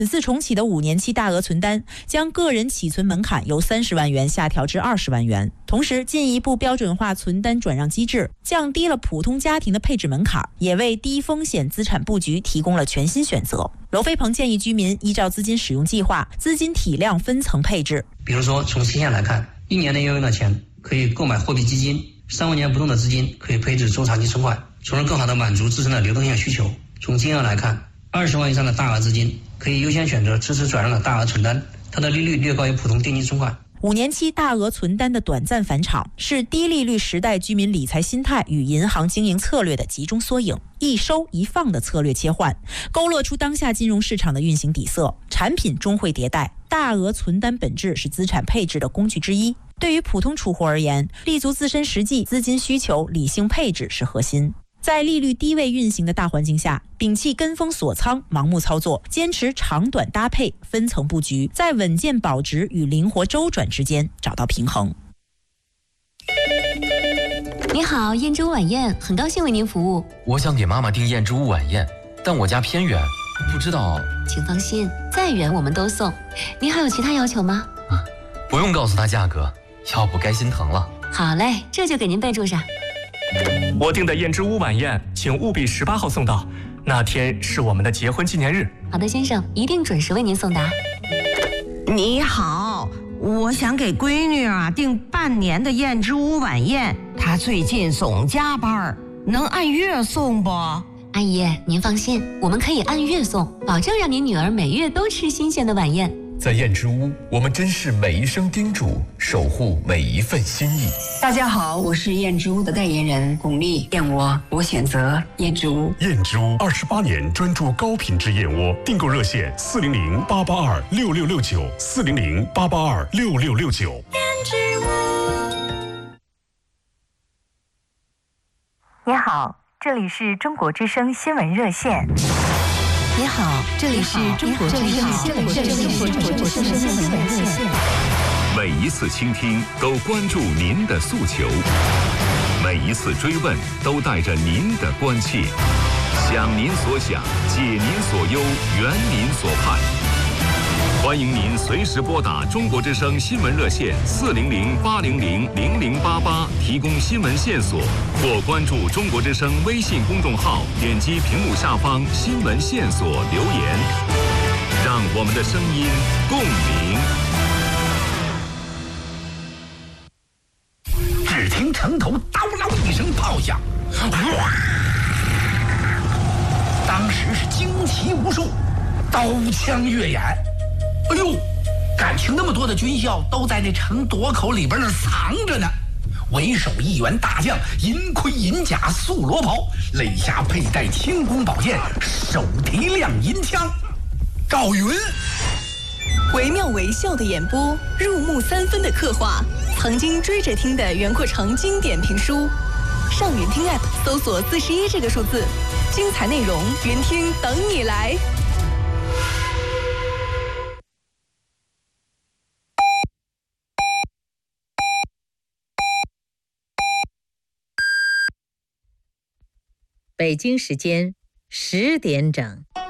此次重启的5年期大额存单将个人起存门槛由30万元下调至20万元，同时进一步标准化存单转让机制，降低了普通家庭的配置门槛，也为低风险资产布局提供了全新选择。娄飞鹏建议居民依照资金使用计划、资金体量分层配置。 比如说，从期限来看，1年内要用的钱可以购买货币基金，3、5年不动的资金可以配置中长期存款，从而更好地满足自身的流动性需求。从金额来看，20万以上的大额资金可以优先选择支持转让的大额存单，它的利率略高于普通定期存款。 5年期大额存单的短暂返场，是低利率时代居民理财心态与银行经营策略的集中缩影，一收一放的策略切换，勾勒出当下金融市场的运行底色。产品终会迭代，大额存单本质是资产配置的工具之一。对于普通储户而言，立足自身实际资金需求，理性配置是核心。在利率低位运行的大环境下，摒弃跟风锁仓、盲目操作，坚持长短搭配、分层布局，在稳健保值与灵活周转之间找到平衡。 你好，燕之屋晚宴，很高兴为您服务。 我想给妈妈订燕之屋晚宴，但我家偏远，不知道。 请放心，再远我们都送。您还有其他要求吗？ 不用告诉她价格，要不该心疼了。 好嘞，这就给您备注上。 我订的燕之屋晚宴，请务必18号送到，那天是我们的结婚纪念日。 好的，先生，一定准时为您送达。 你好，我想给闺女订半年的燕之屋晚宴，她最近总加班，能按月送不？ 阿姨，您放心，我们可以按月送，保证让您女儿每月都吃新鲜的晚宴。 在燕之屋，我们珍视每一声叮嘱，守护每一份心意。 大家好，我是燕之屋的代言人巩俐，燕窝我选择燕之屋。 燕之屋28年专注高品质燕窝，订购热线400-882-6669，400-882-6669。 燕之屋。你好，这里是中国之声新闻热线。 你好，这里是中国之声新闻热线。 每一次倾听都关注您的诉求，每一次追问都带着您的关切，想您所想，解您所忧，圆您所盼。欢迎您随时拨打中国之声新闻热线400-800-0088提供新闻线索，或关注中国之声微信公众号，点击屏幕下方新闻线索留言，让我们的声音共鸣。 只听城头叨啷一声炮响，当时是惊奇无数，刀枪越眼。哎呦，感情那么多的军校都在那城垛口里边那藏着呢。为首一员大将，银盔银甲素罗袍，肋下佩戴轻弓宝剑，手提亮银枪。赵云， 惟妙惟肖的演播，入木三分的刻画，曾经追着听的袁阔成经典评书。上云听 App 搜索41这个数字，精彩内容云听等你来。 北京时间10点整。